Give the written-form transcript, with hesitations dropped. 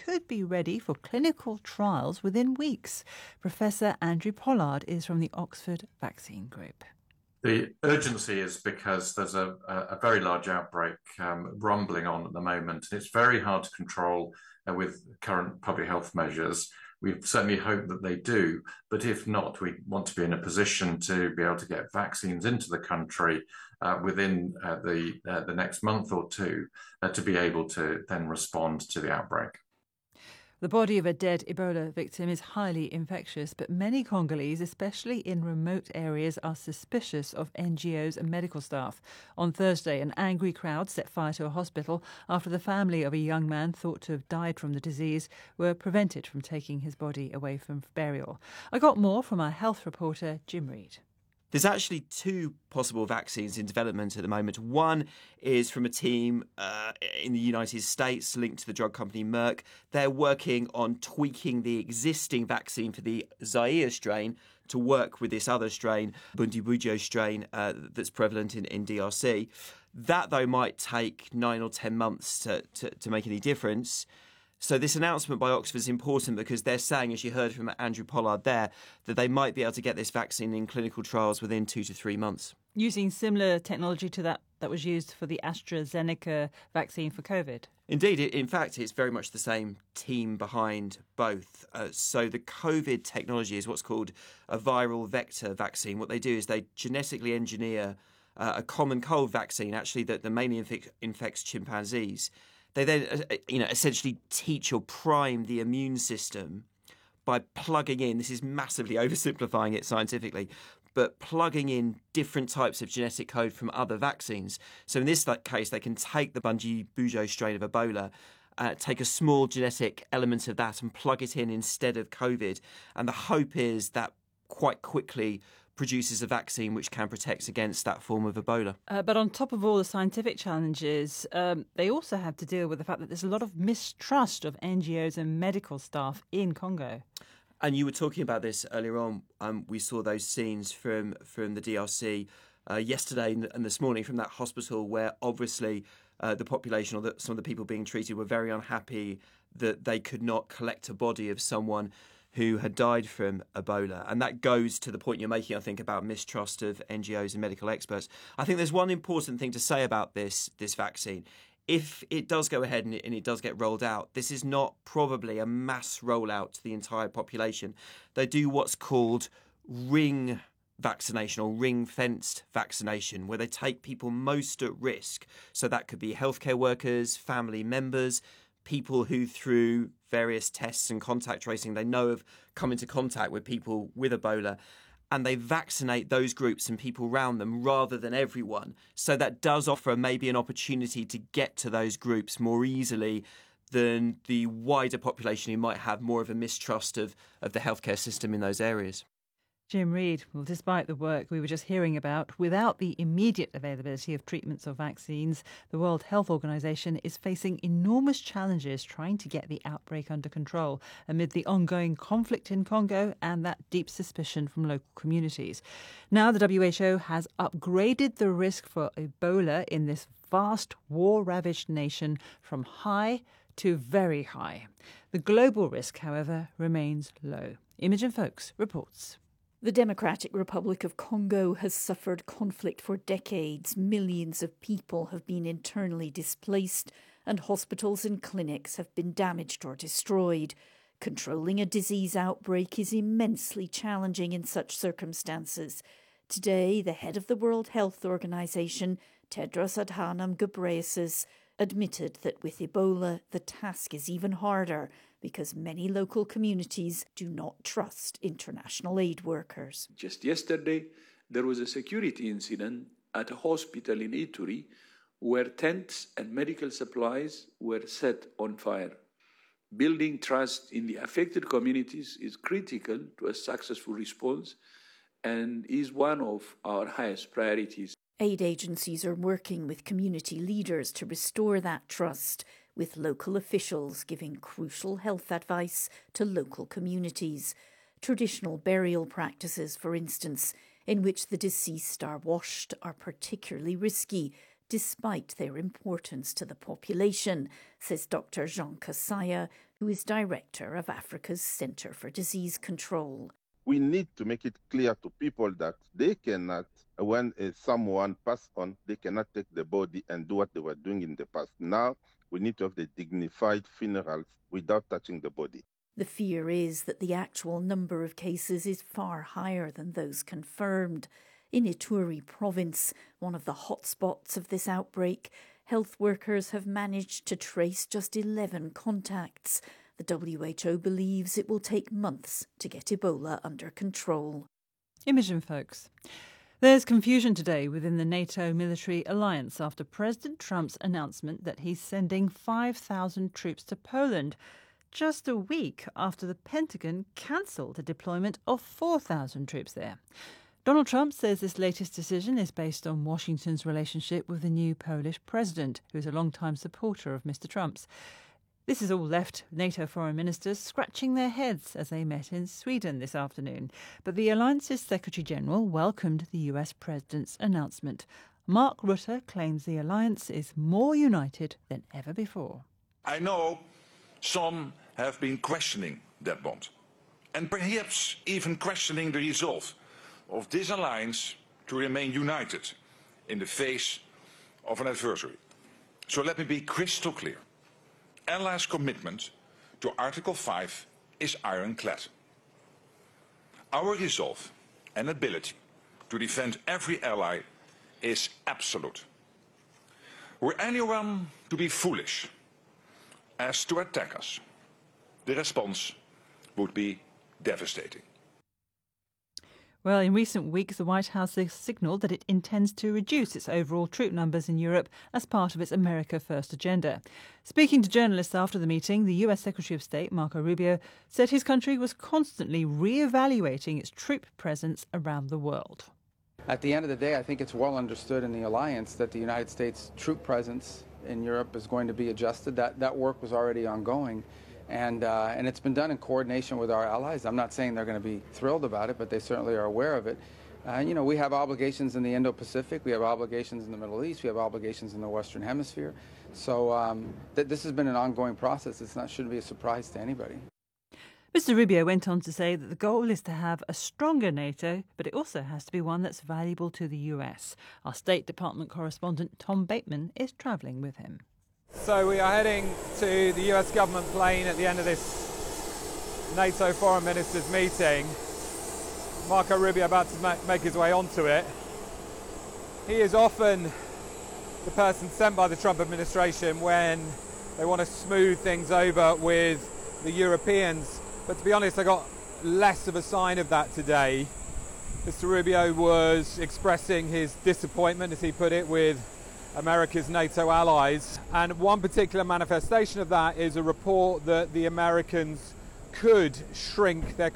could be ready for clinical trials within weeks. Professor Andrew Pollard is from the Oxford Vaccine Group. The urgency is because there's a very large outbreak rumbling on at the moment. It's very hard to control with current public health measures. We certainly hope that they do, but if not, we want to be in a position to be able to get vaccines into the country within the next month or two to be able to then respond to the outbreak. The body of a dead Ebola victim is highly infectious, but many Congolese, especially in remote areas, are suspicious of NGOs and medical staff. On Thursday, an angry crowd set fire to a hospital after the family of a young man thought to have died from the disease were prevented from taking his body away from burial. I got more from our health reporter, Jim Reid. There's actually two possible vaccines in development at the moment. One is from a team in the United States linked to the drug company Merck. They're working on tweaking the existing vaccine for the Zaire strain to work with this other strain, Bundibugyo strain, that's prevalent in DRC. That, though, might take 9 or 10 months to make any difference. So this announcement by Oxford is important because they're saying, as you heard from Andrew Pollard there, that they might be able to get this vaccine in clinical trials within 2 to 3 months. Using similar technology to that was used for the AstraZeneca vaccine for COVID. Indeed, in fact, it's very much the same team behind both. So the COVID technology is what's called a viral vector vaccine. What they do is they genetically engineer a common cold vaccine, actually, that mainly infects chimpanzees. They then, essentially teach or prime the immune system by plugging in, this is massively oversimplifying it scientifically, but plugging in different types of genetic code from other vaccines. So in this case, they can take the Bundibugyo strain of Ebola, take a small genetic element of that and plug it in instead of COVID. And the hope is that quite quickly produces a vaccine which can protect against that form of Ebola. But on top of all the scientific challenges, they also have to deal with the fact that there's a lot of mistrust of NGOs and medical staff in Congo. And you were talking about this earlier on. We saw those scenes from the DRC yesterday and this morning from that hospital where obviously the population or some of the people being treated were very unhappy that they could not collect a body of someone who had died from Ebola. And that goes to the point you're making, I think, about mistrust of NGOs and medical experts. I think there's one important thing to say about this vaccine. If it does go ahead and it does get rolled out, this is not probably a mass rollout to the entire population. They do what's called ring vaccination or ring-fenced vaccination, where they take people most at risk. So that could be healthcare workers, family members, people who through various tests and contact tracing they know have come into contact with people with Ebola, and they vaccinate those groups and people around them rather than everyone. So that does offer maybe an opportunity to get to those groups more easily than the wider population who might have more of a mistrust of the healthcare system in those areas. Jim Reid, well, despite the work we were just hearing about, without the immediate availability of treatments or vaccines, the World Health Organization is facing enormous challenges trying to get the outbreak under control amid the ongoing conflict in Congo and that deep suspicion from local communities. Now the WHO has upgraded the risk for Ebola in this vast war-ravaged nation from high to very high. The global risk, however, remains low. Imogen Foulkes reports. The Democratic Republic of Congo has suffered conflict for decades. Millions of people have been internally displaced, and hospitals and clinics have been damaged or destroyed. Controlling a disease outbreak is immensely challenging in such circumstances. Today, the head of the World Health Organization, Tedros Adhanom Ghebreyesus, admitted that with Ebola, the task is even harder because many local communities do not trust international aid workers. Just yesterday, there was a security incident at a hospital in Ituri where tents and medical supplies were set on fire. Building trust in the affected communities is critical to a successful response and is one of our highest priorities. Aid agencies are working with community leaders to restore that trust, with local officials giving crucial health advice to local communities. Traditional burial practices, for instance, in which the deceased are washed, are particularly risky, despite their importance to the population, says Dr. Jean Kassaya, who is director of Africa's Centre for Disease Control. We need to make it clear to people that they cannot, when someone passes on, they cannot take the body and do what they were doing in the past. Now, we need to have the dignified funerals without touching the body. The fear is that the actual number of cases is far higher than those confirmed. In Ituri province, one of the hotspots of this outbreak, health workers have managed to trace just 11 contacts. The WHO believes it will take months to get Ebola under control. Imogen, folks. There's confusion today within the NATO military alliance after President Trump's announcement that he's sending 5,000 troops to Poland, just a week after the Pentagon cancelled the deployment of 4,000 troops there. Donald Trump says this latest decision is based on Washington's relationship with the new Polish president, who is a long-time supporter of Mr. Trump's. This has all left NATO foreign ministers scratching their heads as they met in Sweden this afternoon. But the alliance's Secretary-General welcomed the US president's announcement. Mark Rutte claims the alliance is more united than ever before. I know some have been questioning that bond, and perhaps even questioning the resolve of this alliance to remain united in the face of an adversary. So let me be crystal clear. Allies' commitment to Article 5 is ironclad. Our resolve and ability to defend every ally is absolute. Were anyone to be foolish as to attack us, the response would be devastating. Well, in recent weeks, the White House has signalled that it intends to reduce its overall troop numbers in Europe as part of its America First agenda. Speaking to journalists after the meeting, the US Secretary of State, Marco Rubio, said his country was constantly re-evaluating its troop presence around the world. At the end of the day, I think it's well understood in the alliance that the United States troop presence in Europe is going to be adjusted. That work was already ongoing. And it's been done in coordination with our allies. I'm not saying they're going to be thrilled about it, but they certainly are aware of it. We have obligations in the Indo-Pacific. We have obligations in the Middle East. We have obligations in the Western Hemisphere. So this has been an ongoing process. It shouldn't be a surprise to anybody. Mr. Rubio went on to say that the goal is to have a stronger NATO, but it also has to be one that's valuable to the US. Our State Department correspondent Tom Bateman is travelling with him. So we are heading to the US government plane at the end of this NATO foreign ministers meeting. Marco Rubio about to make his way onto it. He is often the person sent by the Trump administration when they want to smooth things over with the Europeans. But to be honest, I got less of a sign of that today. Mr. Rubio was expressing his disappointment, as he put it, with America's NATO allies, and one particular manifestation of that is a report that the Americans could shrink their